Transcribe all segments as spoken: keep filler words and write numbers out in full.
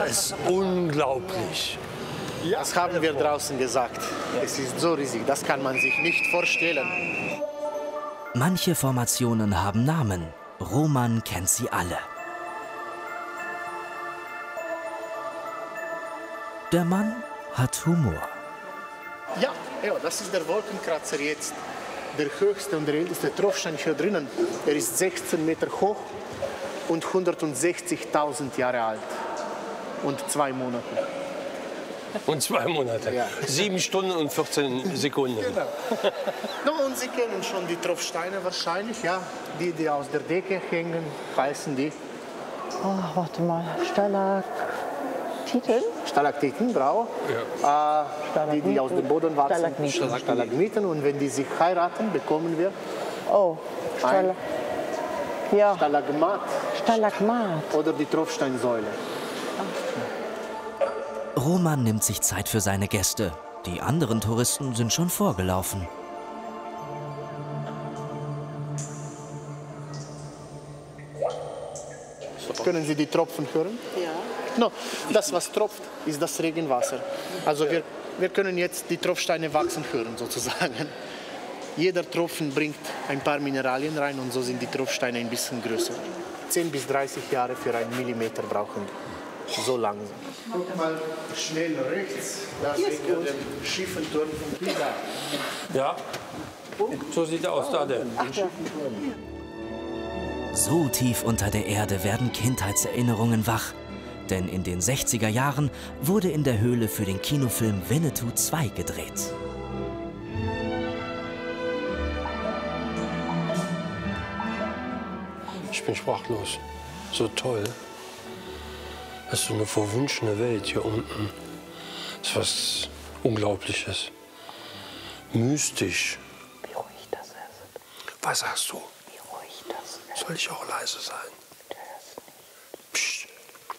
ist unglaublich. Das haben wir draußen gesagt. Es ist so riesig, das kann man sich nicht vorstellen. Manche Formationen haben Namen. Roman kennt sie alle. Der Mann hat Humor. Ja, ja, das ist der Wolkenkratzer jetzt. Der höchste und der älteste Tropfstein hier drinnen. Er ist sechzehn Meter hoch und hundertsechzigtausend Jahre alt. Und zwei Monate. Und zwei Monate. Ja. Sieben Stunden und vierzehn Sekunden. Genau. No, und Sie kennen schon die Tropfsteine wahrscheinlich, ja? Die, die aus der Decke hängen, heißen die? Oh, warte mal, Stalaktiten? Stalaktiten, bravo. Ja. Äh, die, die aus dem Boden wachsen. Stalagmiten. Stalagmiten. Und wenn die sich heiraten, bekommen wir Oh, Stala ja. Stalagmat. Stalagmat. Oder die Tropfsteinsäule. Roman nimmt sich Zeit für seine Gäste. Die anderen Touristen sind schon vorgelaufen. Können Sie die Tropfen hören? Ja. No, das, was tropft, ist das Regenwasser. Also wir, wir können jetzt die Tropfsteine wachsen hören, sozusagen. Jeder Tropfen bringt ein paar Mineralien rein und so sind die Tropfsteine ein bisschen größer. zehn bis dreißig Jahre für einen Millimeter brauchen die. So lang. Guck mal schnell rechts, da sehen wir den schiefen Turm von Pisa. Ja, so sieht er aus da. Der. So tief unter der Erde werden Kindheitserinnerungen wach. Denn in den sechziger Jahren wurde in der Höhle für den Kinofilm Winnetou zwei gedreht. Ich bin sprachlos. So toll. Das ist so eine verwunschene Welt hier unten. Das ist was Unglaubliches. Mystisch. Wie ruhig das ist. Was sagst du? Wie ruhig das ist. Soll ich auch leise sein? Psst.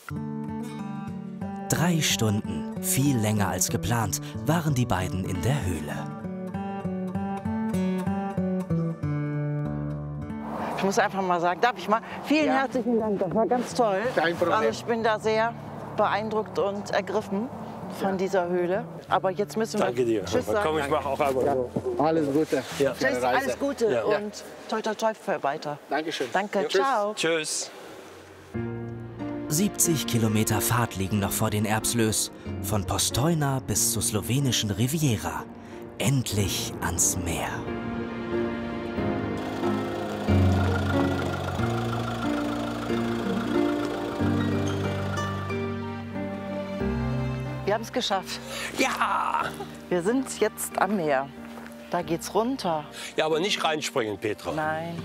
Drei Stunden, viel länger als geplant, waren die beiden in der Höhle. Ich muss einfach mal sagen, darf ich mal? Vielen Ja. herzlichen Dank, das war ganz toll. Kein Problem. Also ich bin da sehr beeindruckt und ergriffen von dieser Höhle. Aber jetzt müssen wir Danke dir. Tschüss sagen. Komm, ich mache auch einmal. Alles Gute. Ja. Tschüss, alles Gute Ja. und toi toi toi für weiter. Dankeschön. Danke, Ja, tschüss. ciao. Tschüss. siebzig Kilometer Fahrt liegen noch vor den Erbslöß. Von Postojna bis zur slowenischen Riviera. Endlich ans Meer. Wir haben es geschafft. Ja! Wir sind jetzt am Meer. Da geht's runter. Ja, aber nicht reinspringen, Petra. Nein.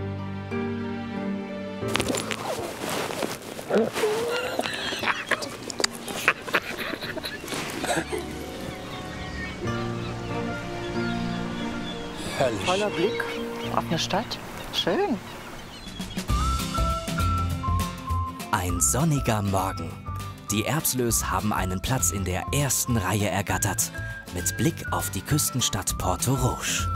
Herrlich. Toller Blick auf eine Stadt. Schön. Ein sonniger Morgen. Die Erbslöß haben einen Platz in der ersten Reihe ergattert. Mit Blick auf die Küstenstadt Porto Roche.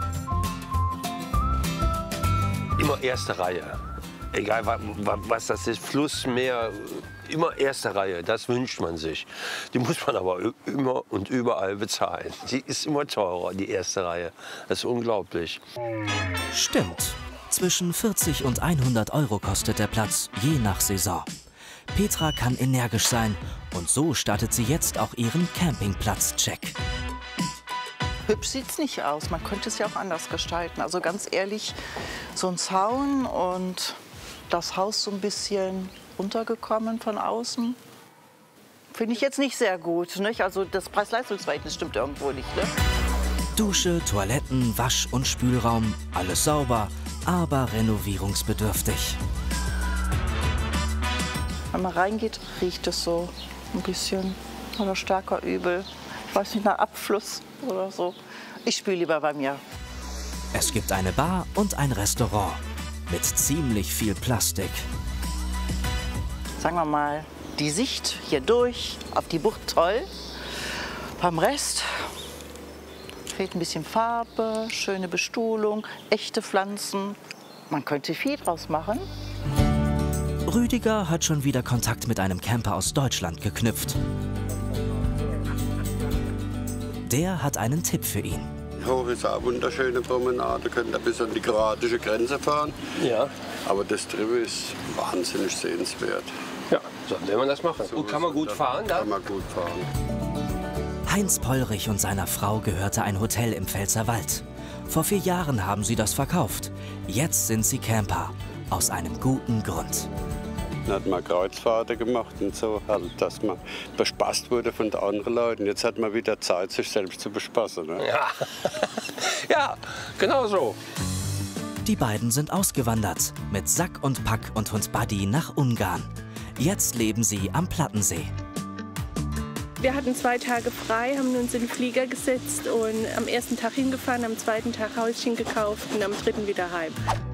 Immer erste Reihe. Egal wa- wa- was das ist, Fluss, Meer, immer erste Reihe, das wünscht man sich. Die muss man aber ü- immer und überall bezahlen. Die ist immer teurer, die erste Reihe. Das ist unglaublich. Stimmt. Zwischen vierzig und hundert Euro kostet der Platz, je nach Saison. Petra kann energisch sein und so startet sie jetzt auch ihren Campingplatz-Check. Hübsch sieht's nicht aus. Man könnte es ja auch anders gestalten. Also ganz ehrlich, so ein Zaun und das Haus so ein bisschen runtergekommen von außen. Finde ich jetzt nicht sehr gut. Nicht? Also das Preis-Leistungs-Verhältnis stimmt irgendwo nicht. Ne? Dusche, Toiletten, Wasch- und Spülraum, alles sauber, aber renovierungsbedürftig. Wenn man reingeht, riecht es so ein bisschen oder stärker übel. Ich weiß nicht, nach Abfluss oder so. Ich spüle lieber bei mir. Es gibt eine Bar und ein Restaurant mit ziemlich viel Plastik. Sagen wir mal, die Sicht hier durch auf die Bucht toll. Beim Rest fehlt ein bisschen Farbe, schöne Bestuhlung, echte Pflanzen. Man könnte viel draus machen. Rüdiger hat schon wieder Kontakt mit einem Camper aus Deutschland geknüpft. Der hat einen Tipp für ihn. Hoch ist auch eine wunderschöne Promenade, könnt ihr bis an die kroatische Grenze fahren. Ja. Aber das drüben ist wahnsinnig sehenswert. Ja, so will man das machen. Und kann man gut fahren da? Kann man gut fahren. Heinz Pollrich und seiner Frau gehörte ein Hotel im Pfälzerwald. Vor vier Jahren haben sie das verkauft. Jetzt sind sie Camper. Aus einem guten Grund. Dann hat man Kreuzfahrten gemacht und so, halt, dass man bespaßt wurde von den anderen Leuten. Jetzt hat man wieder Zeit, sich selbst zu bespaßen. Ne? Ja. Ja, genau so. Die beiden sind ausgewandert. Mit Sack und Pack und Hund Buddy nach Ungarn. Jetzt leben sie am Plattensee. Wir hatten zwei Tage frei, haben uns in den Flieger gesetzt und am ersten Tag hingefahren, am zweiten Tag Häuschen gekauft und am dritten wieder heim.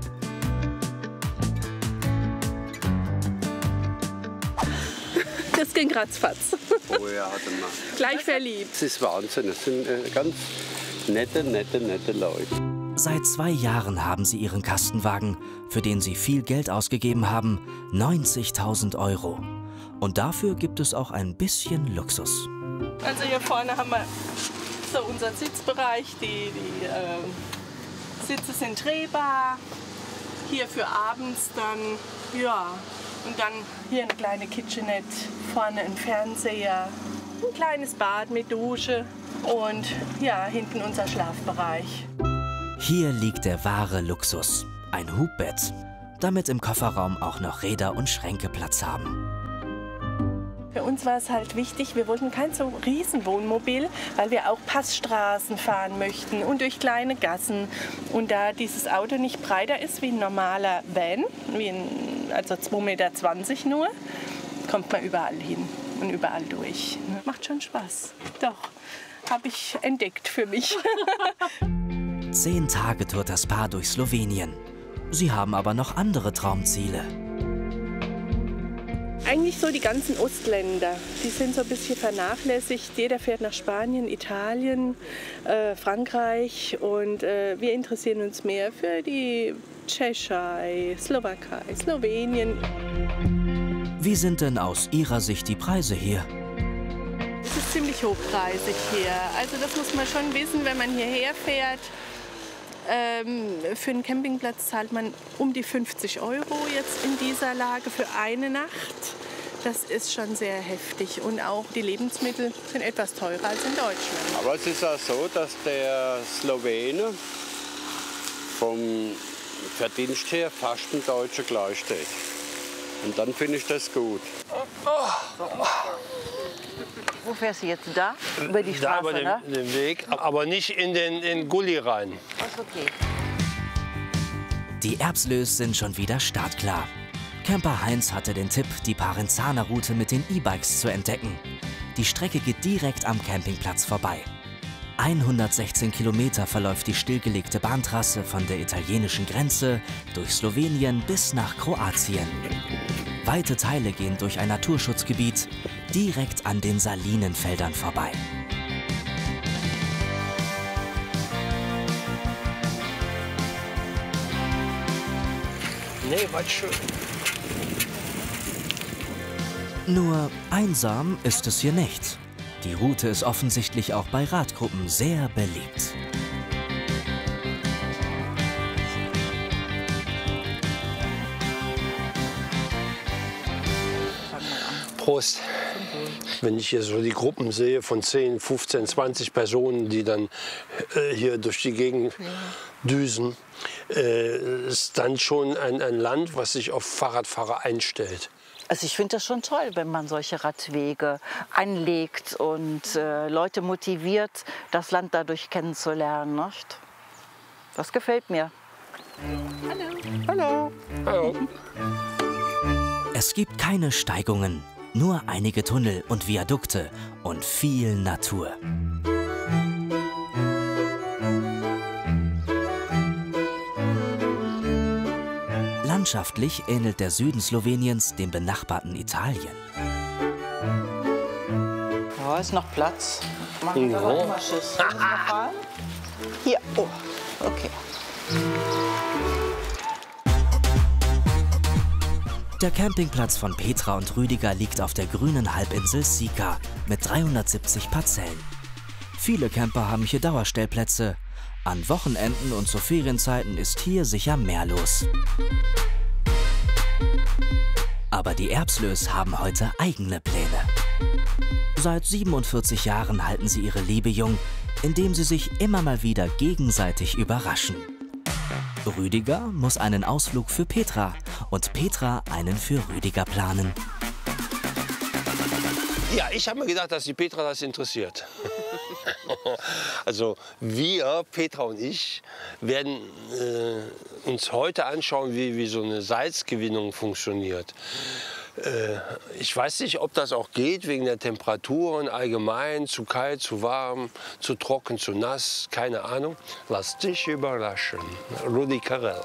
Das ging ratzfatz. Oh ja, dann mal. Gleich verliebt. Das ist Wahnsinn. Das sind äh, ganz nette, nette, nette Leute. Seit zwei Jahren haben sie ihren Kastenwagen, für den sie viel Geld ausgegeben haben, neunzigtausend Euro. Und dafür gibt es auch ein bisschen Luxus. Also hier vorne haben wir so unseren Sitzbereich. Die, die äh, Sitze sind drehbar. Hier für abends dann, ja. Und dann hier eine kleine Kitchenette, vorne ein Fernseher, ein kleines Bad mit Dusche und ja, hinten unser Schlafbereich. Hier liegt der wahre Luxus. Ein Hubbett, damit im Kofferraum auch noch Räder und Schränke Platz haben. Für uns war es halt wichtig, wir wollten kein so riesen Wohnmobil, weil wir auch Passstraßen fahren möchten und durch kleine Gassen. Und da dieses Auto nicht breiter ist wie ein normaler Van, wie ein, also zwei Meter zwanzig nur, kommt man überall hin und überall durch. Macht schon Spaß. Doch, habe ich entdeckt für mich. Zehn Tage tourt das Paar durch Slowenien. Sie haben aber noch andere Traumziele. Eigentlich so die ganzen Ostländer, die sind so ein bisschen vernachlässigt. Jeder fährt nach Spanien, Italien, äh, Frankreich und äh, wir interessieren uns mehr für die Tschechei, Slowakei, Slowenien. Wie sind denn aus Ihrer Sicht die Preise hier? Es ist ziemlich hochpreisig hier. Also das muss man schon wissen, wenn man hierher fährt. Ähm, für einen Campingplatz zahlt man um die fünfzig Euro jetzt in dieser Lage für eine Nacht. Das ist schon sehr heftig und auch die Lebensmittel sind etwas teurer als in Deutschland. Aber es ist auch so, dass der Slowene vom Verdienst her fast dem Deutschen gleichsteht. Und dann finde ich das gut. Wo fährst du jetzt? Da? Über die Straße, da über den, ne? den Weg, aber nicht in den in Gully rein. Ist okay. Die Erbslös sind schon wieder startklar. Camper Heinz hatte den Tipp, die Parenzana-Route mit den E-Bikes zu entdecken. Die Strecke geht direkt am Campingplatz vorbei. hundertsechzehn Kilometer verläuft die stillgelegte Bahntrasse von der italienischen Grenze durch Slowenien bis nach Kroatien. Weite Teile gehen durch ein Naturschutzgebiet direkt an den Salinenfeldern vorbei. Nee, was schön. Nur einsam ist es hier nicht. Die Route ist offensichtlich auch bei Radgruppen sehr beliebt. Prost. Wenn ich hier so die Gruppen sehe von zehn, fünfzehn, zwanzig Personen, die dann äh, hier durch die Gegend düsen, äh, ist dann schon ein, ein Land, was sich auf Fahrradfahrer einstellt. Also ich finde das schon toll, wenn man solche Radwege anlegt und äh, Leute motiviert, das Land dadurch kennenzulernen. Nicht? Das gefällt mir. Hallo. Hallo. Es gibt keine Steigungen, nur einige Tunnel und Viadukte und viel Natur. Landschaftlich ähnelt der Süden Sloweniens dem benachbarten Italien. Ja, ist noch Platz. Machen wir Ja. aber immer Schiss. Müssen wir fahren? Hier, oh, okay. Der Campingplatz von Petra und Rüdiger liegt auf der grünen Halbinsel Sika mit dreihundertsiebzig Parzellen. Viele Camper haben hier Dauerstellplätze. An Wochenenden und zu Ferienzeiten ist hier sicher mehr los. Aber die Erbslös haben heute eigene Pläne. Seit siebenundvierzig Jahren halten sie ihre Liebe jung, indem sie sich immer mal wieder gegenseitig überraschen. Rüdiger muss einen Ausflug für Petra und Petra einen für Rüdiger planen. Ja, ich habe mir gedacht, dass die Petra das interessiert. Also wir, Petra und ich, werden äh, uns heute anschauen, wie, wie so eine Salzgewinnung funktioniert. Äh, ich weiß nicht, ob das auch geht, wegen der Temperaturen allgemein, zu kalt, zu warm, zu trocken, zu nass, keine Ahnung. Lass dich überraschen. Rudi Carrell.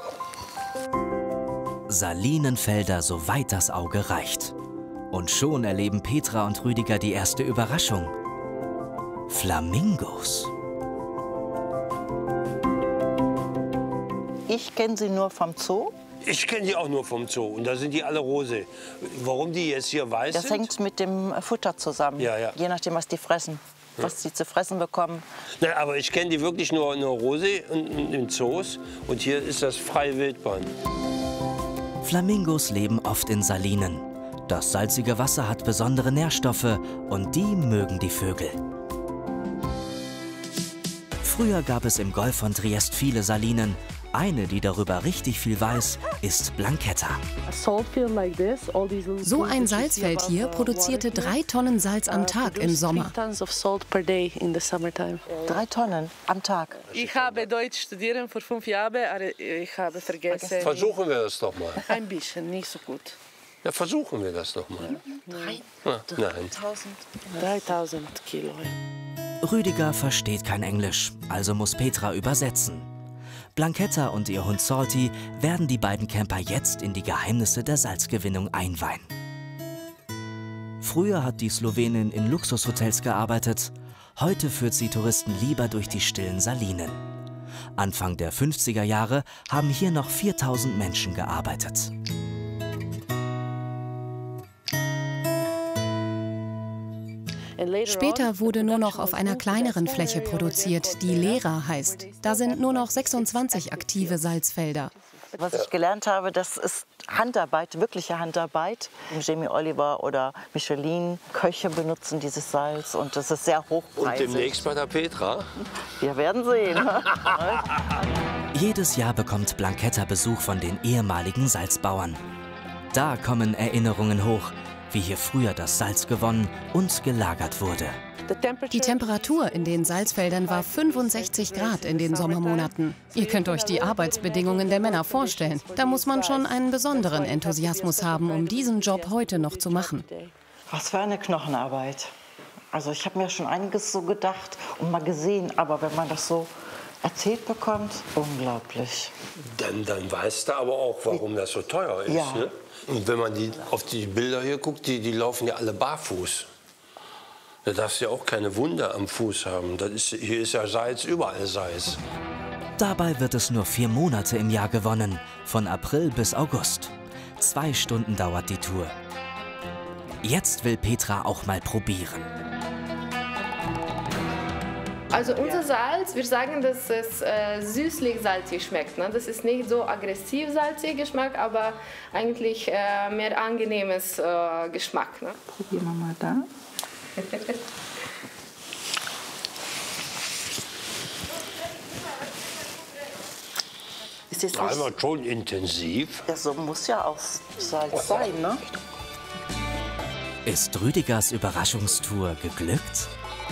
Salinenfelder, soweit das Auge reicht. Und schon erleben Petra und Rüdiger die erste Überraschung. Flamingos. Ich kenne sie nur vom Zoo. Ich kenne die auch nur vom Zoo und da sind die alle rose. Warum die jetzt hier weiß Das sind? hängt mit dem Futter zusammen, Ja, ja. je nachdem, was die fressen, was sie zu fressen bekommen. Na, aber ich kenne die wirklich nur, nur rose in, in, in Zoos und hier ist das freie Wildbahn. Flamingos leben oft in Salinen. Das salzige Wasser hat besondere Nährstoffe und die mögen die Vögel. Früher gab es im Golf von Triest viele Salinen. Eine, die darüber richtig viel weiß, ist Blanquetta. So ein Salzfeld hier produzierte drei Tonnen Salz am Tag im Sommer. Drei Tonnen am Tag. Ich habe Deutsch studiert vor fünf Jahren, aber ich habe vergessen. Versuchen wir das doch mal. Ein bisschen, nicht so gut. Ja, versuchen wir das doch mal. Drei, Ja, nein. dreitausend Kilo. Rüdiger versteht kein Englisch, also muss Petra übersetzen. Blanquetta und ihr Hund Salty werden die beiden Camper jetzt in die Geheimnisse der Salzgewinnung einweihen. Früher hat die Slowenin in Luxushotels gearbeitet. Heute führt sie Touristen lieber durch die stillen Salinen. Anfang der fünfziger Jahre haben hier noch viertausend Menschen gearbeitet. Später wurde nur noch auf einer kleineren Fläche produziert, die Lera heißt. Da sind nur noch sechsundzwanzig aktive Salzfelder. Was ich gelernt habe, das ist Handarbeit, wirkliche Handarbeit. Jamie Oliver oder Michelin, Köche benutzen dieses Salz und das ist sehr hochpreisig. Und demnächst bei der Petra? Wir werden sehen. Jedes Jahr bekommt Blanquetta Besuch von den ehemaligen Salzbauern. Da kommen Erinnerungen hoch, wie hier früher das Salz gewonnen und gelagert wurde. Die Temperatur in den Salzfeldern war fünfundsechzig Grad in den Sommermonaten. Ihr könnt euch die Arbeitsbedingungen der Männer vorstellen. Da muss man schon einen besonderen Enthusiasmus haben, um diesen Job heute noch zu machen. Was für eine Knochenarbeit. Also ich habe mir schon einiges so gedacht und mal gesehen, aber wenn man das so erzählt bekommt, unglaublich. Dann, dann weißt du aber auch, warum das so teuer ist. Ja. Ne? Und wenn man die, auf die Bilder hier guckt, die, die laufen ja alle barfuß. Da darfst du ja auch keine Wunde am Fuß haben. Das ist, hier ist ja Salz, überall Salz. Dabei wird es nur vier Monate im Jahr gewonnen, von April bis August. Zwei Stunden dauert die Tour. Jetzt will Petra auch mal probieren. Also unser Salz, wir sagen, dass es äh, süßlich-salzig schmeckt. Ne? Das ist nicht so aggressiv-salzig Geschmack, aber eigentlich äh, mehr angenehmes äh, Geschmack. Ne? Probieren wir mal da. Ist jetzt Das war schon intensiv. Ja, so muss ja auch Salz sein, ne? Ist Rüdigers Überraschungstour geglückt?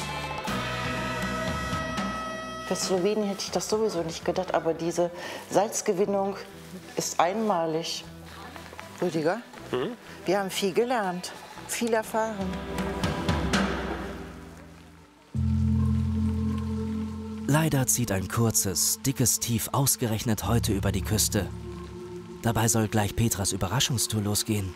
Für Slowenien hätte ich das sowieso nicht gedacht, aber diese Salzgewinnung ist einmalig. Rüdiger, hm? Wir haben viel gelernt, viel erfahren. Leider zieht ein kurzes, dickes Tief ausgerechnet heute über die Küste. Dabei soll gleich Petras Überraschungstour losgehen.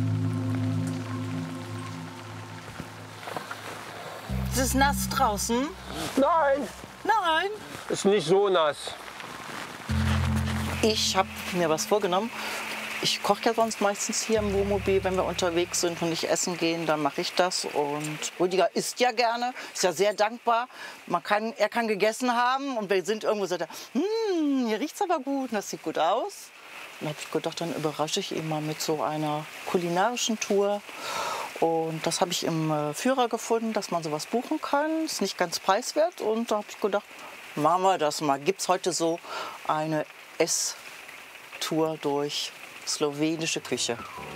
Es ist nass draußen. Nein, Nein. ist nicht so nass. Ich habe mir was vorgenommen. Ich koche ja sonst meistens hier im Wohnmobil, wenn wir unterwegs sind und nicht essen gehen, dann mache ich das. Und Rüdiger isst ja gerne, ist ja sehr dankbar. Man kann, er kann gegessen haben und wir sind irgendwo, sagt er, hm, hier riecht's aber gut und das sieht gut aus. Und dann habe ich gedacht, dann überrasche ich ihn mal mit so einer kulinarischen Tour. Und das habe ich im äh, Führer gefunden, dass man sowas buchen kann. Ist nicht ganz preiswert. Und da habe ich gedacht, machen wir das mal. Gibt es heute so eine Esstour durch slowenische Küche.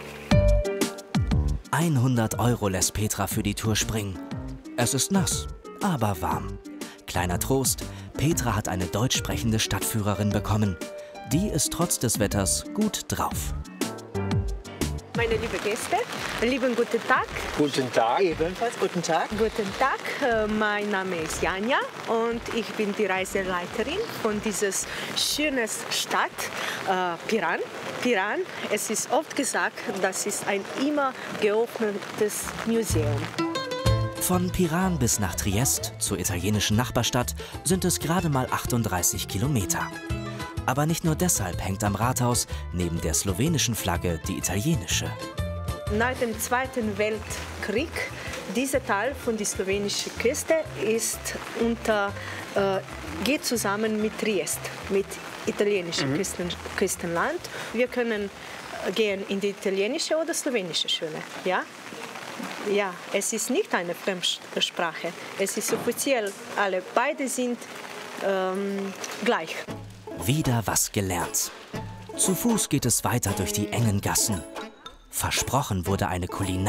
hundert Euro lässt Petra für die Tour springen. Es ist nass, aber warm. Kleiner Trost, Petra hat eine deutsch sprechende Stadtführerin bekommen. Die ist trotz des Wetters gut drauf. Meine lieben Gäste, lieben guten Tag. Guten Tag. Ebenfalls guten Tag. Guten Tag, äh, mein Name ist Janja und ich bin die Reiseleiterin von dieser schönen Stadt äh, Piran. Piran, es ist oft gesagt, das ist ein immer geöffnetes Museum. Von Piran bis nach Triest, zur italienischen Nachbarstadt, sind es gerade mal achtunddreißig Kilometer. Aber nicht nur deshalb hängt am Rathaus neben der slowenischen Flagge die italienische. Nach dem Zweiten Weltkrieg, dieser Teil von der slowenischen Küste ist unter, äh, geht zusammen mit Triest, mit italienischem mhm. Küsten, Küstenland. Wir können gehen in die italienische oder slowenische Schule. Ja? Ja, es ist nicht eine Fremdsprache. Es ist offiziell, alle beide sind ähm, gleich. Wieder was gelernt. Zu Fuß geht es weiter durch die engen Gassen. Versprochen wurde eine Kulinarik.